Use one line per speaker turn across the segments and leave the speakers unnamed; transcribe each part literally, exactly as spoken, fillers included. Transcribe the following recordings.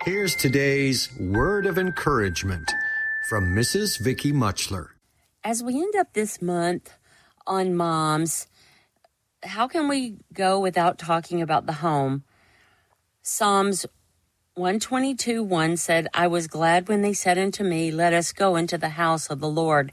Here's today's word of encouragement from Missus Vicky Muchler.
As we end up this month on moms, how can we go without talking about the home? Psalms one twenty-two one said, I was glad when they said unto me, let us go into the house of the Lord.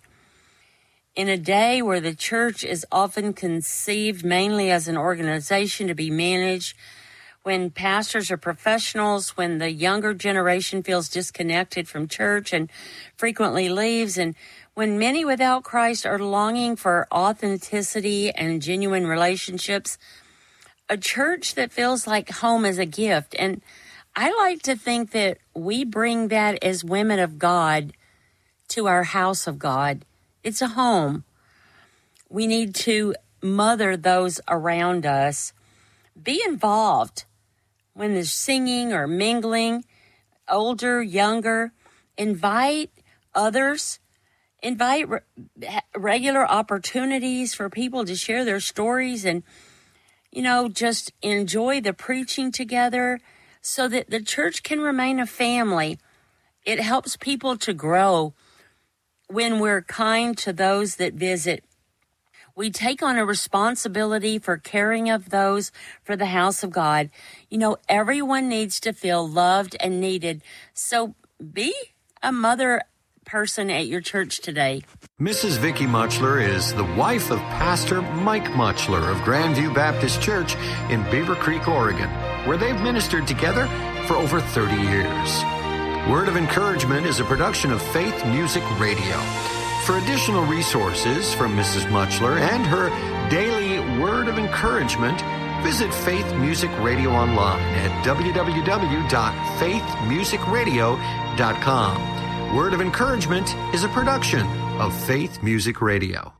In a day where the church is often conceived mainly as an organization to be managed, when pastors are professionals, when the younger generation feels disconnected from church and frequently leaves, and when many without Christ are longing for authenticity and genuine relationships, a church that feels like home is a gift. And I like to think that we bring that as women of God to our house of God. It's a home. We need to mother those around us. Be involved when there's singing or mingling, older, younger. Invite others. Invite re- regular opportunities for people to share their stories and, you know, just enjoy the preaching together so that the church can remain a family. It helps people to grow when we're kind to those that visit. We take on a responsibility for caring of those for the house of God. You know, everyone needs to feel loved and needed. So be a mother person at your church today.
Missus Vicky Muchler is the wife of Pastor Mike Muchler of Grandview Baptist Church in Beaver Creek, Oregon, where they've ministered together for over thirty years. Word of Encouragement is a production of Faith Music Radio. For additional resources from Missus Muchler and her daily Word of Encouragement, visit Faith Music Radio online at w w w dot faith music radio dot com. Word of Encouragement is a production of Faith Music Radio.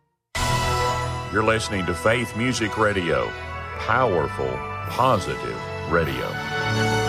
You're listening to Faith Music Radio, powerful, positive radio.